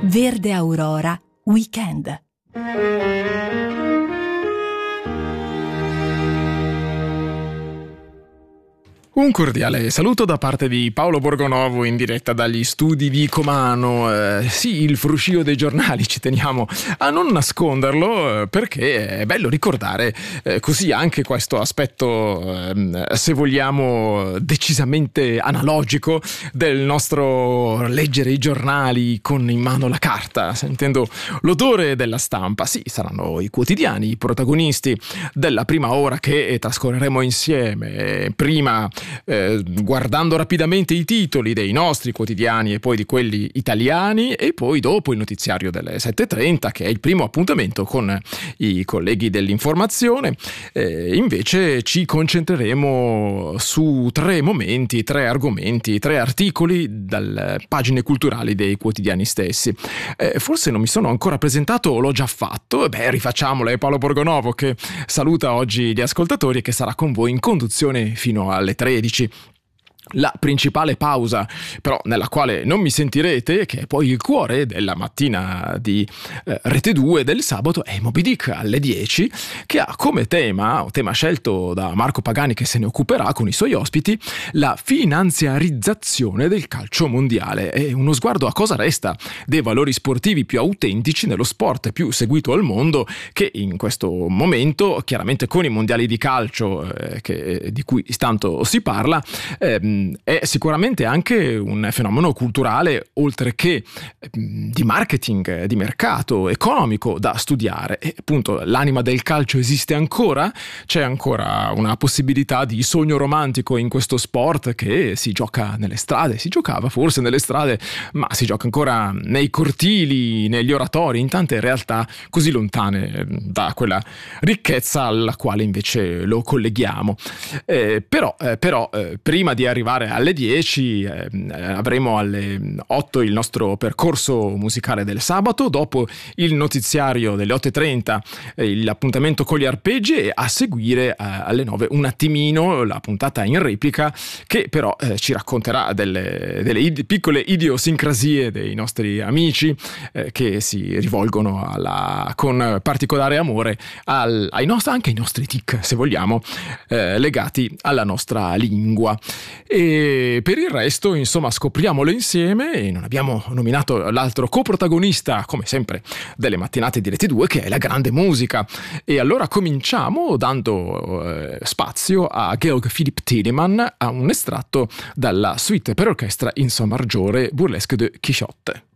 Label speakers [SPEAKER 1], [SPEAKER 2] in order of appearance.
[SPEAKER 1] Verde Aurora Weekend.
[SPEAKER 2] Un cordiale saluto da parte di Paolo Borgonovo in diretta dagli studi di Comano. Sì, il fruscio dei giornali, ci teniamo a non nasconderlo, perché è bello ricordare così anche questo aspetto, se vogliamo, decisamente analogico del nostro leggere i giornali con in mano la carta, sentendo l'odore della stampa. Sì, saranno i quotidiani i protagonisti della prima ora che trascorreremo insieme. Prima guardando rapidamente i titoli dei nostri quotidiani e poi di quelli italiani, e poi dopo il notiziario delle 7:30, che è il primo appuntamento con i colleghi dell'informazione. Invece ci concentreremo su 3 momenti, 3 argomenti, 3 articoli dalle pagine culturali dei quotidiani stessi. Forse non mi sono ancora presentato o l'ho già fatto? Rifacciamolo. È Paolo Borgonovo che saluta oggi gli ascoltatori e che sarà con voi in conduzione fino alle 13. La principale pausa, però, nella quale non mi sentirete, che è poi il cuore della mattina di Rete 2 del sabato, è Moby Dick alle 10, che ha come tema scelto da Marco Pagani, che se ne occuperà con i suoi ospiti, la finanziarizzazione del calcio mondiale. È uno sguardo a cosa resta dei valori sportivi più autentici nello sport più seguito al mondo, che in questo momento, chiaramente con i mondiali di calcio di cui tanto si parla, è sicuramente anche un fenomeno culturale, oltre che di marketing, di mercato, economico, da studiare. E appunto l'anima del calcio esiste ancora? C'è ancora una possibilità di sogno romantico in questo sport che si gioca nelle strade, si giocava forse nelle strade, ma si gioca ancora nei cortili, negli oratori, in tante realtà così lontane da quella ricchezza alla quale invece lo colleghiamo. Però prima di arrivare alle 10 avremo alle 8 il nostro percorso musicale del sabato, dopo il notiziario delle 8:30 l'appuntamento con gli arpeggi, e a seguire alle 9 un attimino la puntata in replica, che però ci racconterà delle piccole idiosincrasie dei nostri amici che si rivolgono con particolare amore anche ai nostri tic, se vogliamo, legati alla nostra lingua. E per il resto, insomma, scopriamolo insieme, e non abbiamo nominato l'altro coprotagonista, come sempre, delle mattinate di Rete 2, che è la grande musica. E allora cominciamo dando spazio a Georg Philipp Telemann, a un estratto dalla suite per orchestra in Sol maggiore Burlesque de Quixote.